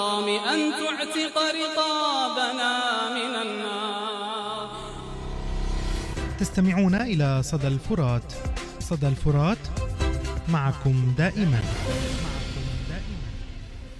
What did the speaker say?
أن تعتق رقابنا من النار. تستمعون إلى صدى الفرات. صدى الفرات، معكم دائما.